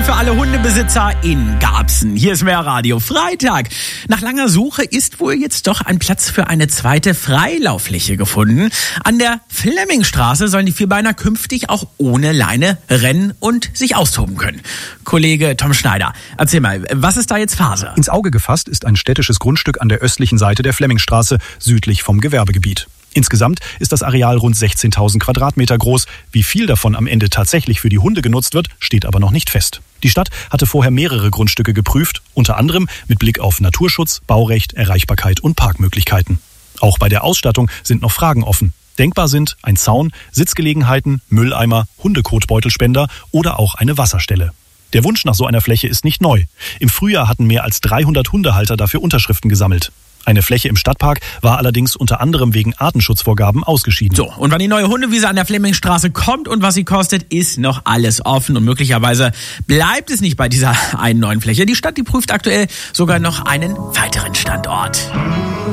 für alle Hundebesitzer in Garbsen. Hier ist Mehrradio Freitag. Nach langer Suche ist wohl jetzt doch ein Platz für eine zweite Freilauffläche gefunden. An der Flemmingstraße sollen die Vierbeiner künftig auch ohne Leine rennen und sich austoben können. Kollege Tom Schneider, erzähl mal, was ist da jetzt Phase? Ins Auge gefasst ist ein städtisches Grundstück an der östlichen Seite der Flemmingstraße, südlich vom Gewerbegebiet. Insgesamt ist das Areal rund 16.000 Quadratmeter groß. Wie viel davon am Ende tatsächlich für die Hunde genutzt wird, steht aber noch nicht fest. Die Stadt hatte vorher mehrere Grundstücke geprüft, unter anderem mit Blick auf Naturschutz, Baurecht, Erreichbarkeit und Parkmöglichkeiten. Auch bei der Ausstattung sind noch Fragen offen. Denkbar sind ein Zaun, Sitzgelegenheiten, Mülleimer, Hundekotbeutelspender oder auch eine Wasserstelle. Der Wunsch nach so einer Fläche ist nicht neu. Im Frühjahr hatten mehr als 300 Hundehalter dafür Unterschriften gesammelt. Eine Fläche im Stadtpark war allerdings unter anderem wegen Artenschutzvorgaben ausgeschieden. So, und wann die neue Hundewiese an der Flemmingstraße kommt und was sie kostet, ist noch alles offen. Und möglicherweise bleibt es nicht bei dieser einen neuen Fläche. Die Stadt, die prüft aktuell sogar noch einen weiteren Standort.